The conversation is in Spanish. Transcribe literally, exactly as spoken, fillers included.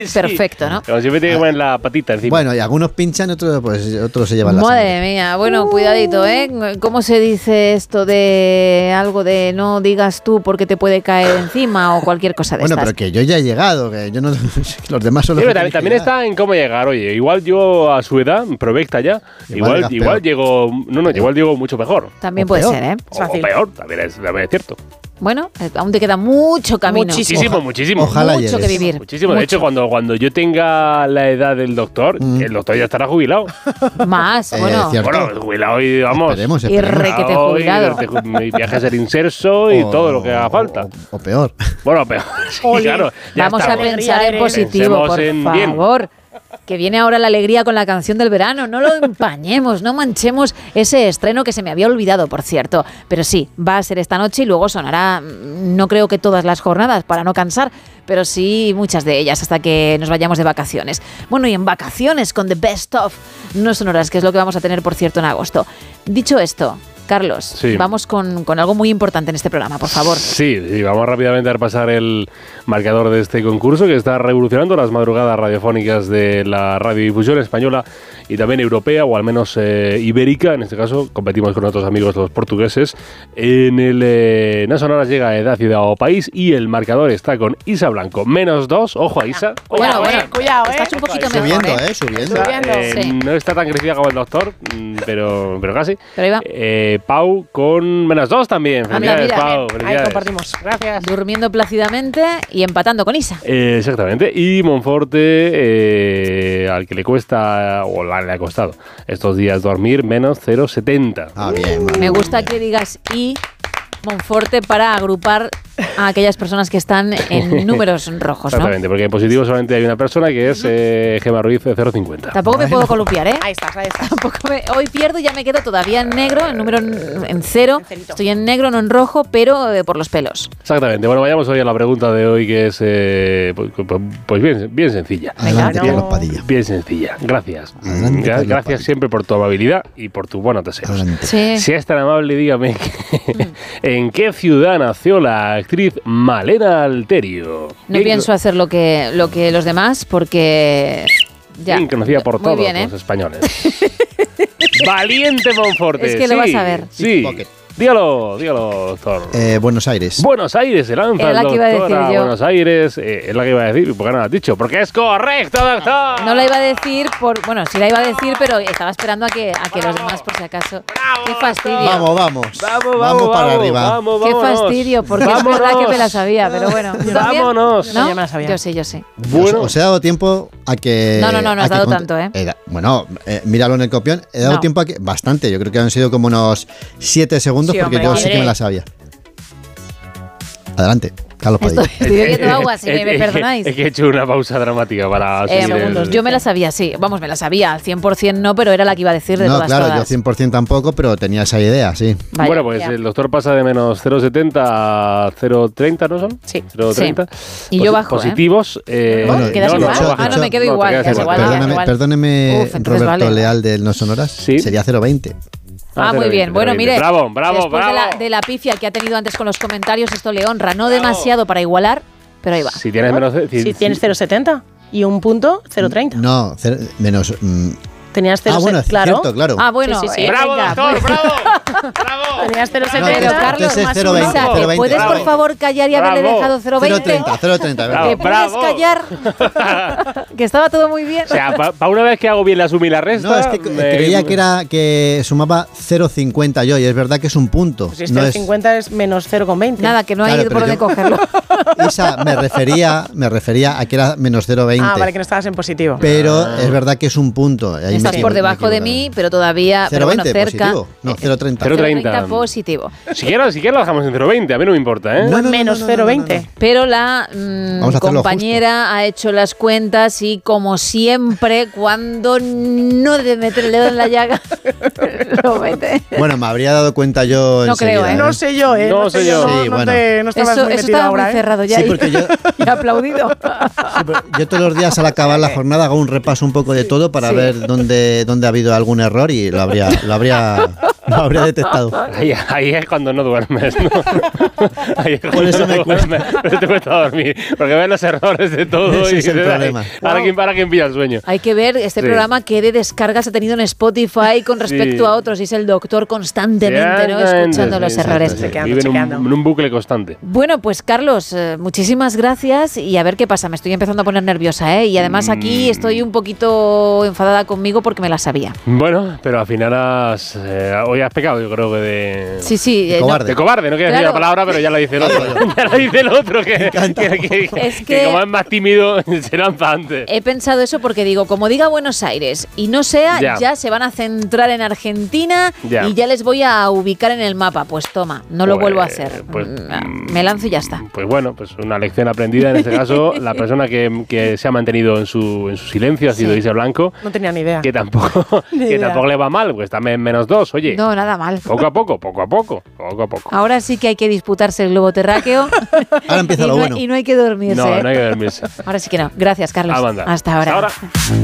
perfecto, ¿no? Como siempre tiene que poner la patita encima. Bueno, y algunos pinchan, otros, pues, otros se llevan la Madre sangre. mía, bueno, cuidadito, ¿eh? ¿Cómo se dice esto de algo de no digas tú porque te puede caer encima o cualquier cosa de Bueno, estas? pero que yo ya he llegado, que yo no, los demás son los Sí, que pero también, también está en cómo llegar. Oye, igual yo a su edad, provecta ya, Igual igual, llegas igual peor. llego, no, no, igual llego mucho mejor. También o puede peor. ser, ¿eh? O, o peor, también es, también es cierto. Bueno, eh, aún te queda mucho camino. Muchísimo, Oja- muchísimo. ojalá Mucho llegues. que vivir. Muchísimo. De Mucho. hecho, cuando, cuando yo tenga la edad del doctor, Mm. el doctor ya estará jubilado. Más, Eh, bueno. cierto. Bueno, jubilado y vamos. Esperemos, Y esperemos. re- requete jubilado. Y, de- y viaje a ser inserso y O- todo lo que haga falta. O, o peor. Bueno, pero sí, Oli. claro. Ya Vamos estamos. a pensar en positivo, Pensemos por en bien. favor. Que viene ahora la alegría con la canción del verano. No lo empañemos, no manchemos ese estreno que se me había olvidado, por cierto. Pero sí, va a ser esta noche y luego sonará, mm, no creo que todas las jornadas, para no cansar, pero sí muchas de ellas hasta que nos vayamos de vacaciones. Bueno, y en vacaciones con The Best Of no sonoras, que es lo que vamos a tener, por cierto, en agosto. Dicho esto, Carlos, Sí. vamos con, con algo muy importante en este programa, por favor. Sí, sí, vamos rápidamente a repasar el marcador de este concurso que está revolucionando las madrugadas radiofónicas de la radiodifusión española y también europea, o al menos eh, ibérica. En este caso, competimos con otros amigos los portugueses. En el eh, No Sonoras llega Edad, Ciudad o País y el marcador está con Isa Blanco. Menos dos, ojo a Isa. Bueno, bueno, cuidado, ¿eh? estás un poquito mejor, Subiendo, ¿eh? ¿eh? Subiendo. Subiendo. Eh, Sí. No está tan crecida como el doctor, mm, pero, pero casi. Pero ahí va. Eh, Pau con menos dos también. Ah, mira, Felicidades, mira, Pau. Ahí Felicidades. compartimos. Gracias. Durmiendo plácidamente y empatando con Isa. Eh, exactamente. Y Monforte, eh, al que le cuesta, o la- le ha costado estos días dormir, menos cero coma setenta. Ah, bien. Me gusta que digas y Monforte para agrupar a aquellas personas que están en números rojos, ¿no? Exactamente, porque en positivo solamente hay una persona que es eh, Gemma Ruiz de cero coma cincuenta. Tampoco me puedo columpiar, ¿eh? Ahí estás, ahí estás. Tampoco me- hoy pierdo y ya me quedo todavía en negro, en número en, en cero. En cerito. Estoy en negro, no en rojo, pero eh, por los pelos. Exactamente. Bueno, vayamos hoy a la pregunta de hoy, que es eh, pues, pues bien, bien sencilla. Adelante, Venga, Carlos no. Padilla. Bien sencilla. Gracias. Adelante, Gra- Carlos gracias Padilla. siempre por tu amabilidad y por tu buenos deseos. Adelante. Sí. Si es tan amable, dígame en qué ciudad nació la actriz Malena Alterio. No Bien- pienso hacer lo que, lo que los demás porque... Ya. Bien conocida por Muy todos bien, ¿eh? los españoles. Valiente Monforte. Es que lo sí, vas a ver. Sí. Pocket. Dígalo, dígalo, doctor. Eh, Buenos Aires. Buenos Aires se lanza Era la el que iba a doctor decir a yo. Buenos Aires. Eh, es la que iba a decir. ¿Por qué no lo has dicho? Porque es correcto, doctor. No la iba a decir por... Bueno, sí la iba a decir, pero estaba esperando a que, a que los demás, por si acaso... ¡Qué fastidio! Vamos, vamos. Vamos, vamos, para vamos, arriba. Vamos, ¡Qué vámonos. fastidio! Porque es verdad que me la sabía, pero bueno. ¿tú también? Vámonos. ¿No? Yo me la sabía. Yo sí, yo sí. Bueno, Os, os he dado tiempo a que... No, no, no, no a has que dado cont- tanto, ¿eh? da- bueno, eh, míralo en el copión. He dado No. tiempo a que... Bastante, yo creo que han sido como unos siete segundos Sí, porque hombre, yo sí que madre. me la sabía. Adelante, Carlos Padilla. Estoy, estoy bebiendo agua, si me, me Es que- perdonáis. Es que he hecho una pausa dramática para Eh, seguir el- yo me la sabía, sí. Vamos, me la sabía. Al cien por ciento no, pero era la que iba a decir de No, todas claro, yo todas. cien por ciento tampoco, pero tenía esa idea, sí. Vaya. Bueno, pues Ya. el doctor pasa de menos cero coma setenta a cero coma treinta, ¿no son? Sí. cero coma treinta. Y yo bajo, ¿eh? Positivos. Eh, Bueno, ¿Quedas de igual? hecho- Ah, no, de me quedo te igual, quedas quedas igual, quedas Perdóneme, igual. perdóneme Uf, entonces Roberto vale. Leal del No Sonoras. Sí. Sería cero coma veinte. Ah, muy bien. Bueno, mire, Bravo, bravo, después bravo. De, la, de la pifia que ha tenido antes con los comentarios, esto le honra. No demasiado para igualar, pero ahí va. Si tienes menos. Si tienes cero coma setenta y un punto, cero coma treinta. No, cero- menos... mm, Tenías cero ah, coma bueno, setenta, claro. cierto, claro. Ah, bueno. Sí, sí, sí. eh, ¡Bravo, venga, doctor! pues- ¡Bravo! ¡Bravo! Tenías cero coma No, setenta. Pero Carlos, entonces más cero coma veinte, uno. Isa, cero coma veinte. ¿puedes Bravo. por favor callar y haberle Bravo. dejado cero coma cero veinte? coma treinta, cero coma treinta, Bravo. ¿Que puedes Bravo. callar? Que estaba todo muy bien. O sea, para una vez que hago bien la suma y la resta. No, es que me- creía que era que sumaba cero coma cincuenta yo y es verdad que es un punto. Pues si es no cero coma es, cincuenta es menos cero coma veinte. Nada, que no hay Claro, por pero dónde yo- cogerlo. Isa, me refería, me refería a que era menos cero coma veinte. Ah, vale, que no estabas en positivo. Pero es verdad que es un punto. Ahí me Estás equivo- por me debajo de equivoco. mí, pero todavía, pero bueno, cero coma veinte cerca. positivo. No, cero coma treinta. Cero coma cero coma treinta. treinta positivo. Si quieres, si quieres lo dejamos en cero coma veinte, a mí no me importa, ¿eh? No, no, no, menos no, no, cero coma no, no, veinte. no. Pero la mm, Vamos a hacerlo compañera ha hecho las cuentas y, como siempre, cuando no debe meter el dedo en la llaga, lo mete. Bueno, me habría dado cuenta yo No enseguida, creo, ¿eh? No sé yo, ¿eh? No sé yo. No, Sí, no bueno. te, no estabas Eso, muy eso metido estaba ahora, muy ¿eh? cerrado ya. Sí, y- porque yo, y aplaudido. sí, pero yo todos los días al acabar la jornada hago un repaso un poco de todo para Sí. ver dónde, dónde ha habido algún error y lo habría, lo habría Lo habría detectado. Ahí, ahí es cuando no duermes, ¿no? Ahí es cuando Por eso no me cuesta. duermes, pero te cuesta dormir, porque ves los errores de todo. Ese y es el dices, "Ay, problema". Ahora quién, para quién pilla el sueño. Hay que ver este Sí. programa qué de descargas ha tenido en Spotify con respecto Sí. a otros. Y es el doctor constantemente, ¿no? Exactamente, Escuchando sí, los sí, errores. sí, sí. Chequeando, Vive en chequeando. un, en un bucle constante. Bueno, pues Carlos, eh, muchísimas gracias y a ver qué pasa. Me estoy empezando a poner nerviosa, ¿eh? Y además aquí Mm. estoy un poquito enfadada conmigo porque me la sabía. Bueno, pero al final has, eh, hoy has pecado, yo creo que de... Sí, sí. eh, no- Cobarde. De cobarde, no quiero decir Claro. la palabra, pero ya la dice el otro. ya la dice el otro, que, encanta. que, que- Es que que- como es más tímido, se lanza antes. He pensado eso porque digo, como diga Buenos Aires y no sea, Ya. ya, se van a centrar en Argentina Ya. y ya les voy a ubicar en el mapa. Pues toma, no lo Pues- vuelvo a hacer. pues, Mm, me lanzo y ya está. Pues bueno, pues una lección aprendida en este caso. La persona que, que se ha mantenido en su, en su silencio ha sido Sí. Isa Blanco, No tenía ni idea. que tampoco, Ni que idea. tampoco le va mal, pues está en menos dos, oye. No, nada mal. Poco a poco, poco a poco, poco a poco. Ahora sí que hay que disputarse el globo terráqueo. Ahora empieza y, lo no, bueno. y no hay que dormirse. No, ¿eh? no hay que dormirse. Ahora sí que no. Gracias, Carlos. Ah, manda. Hasta ahora. Hasta ahora.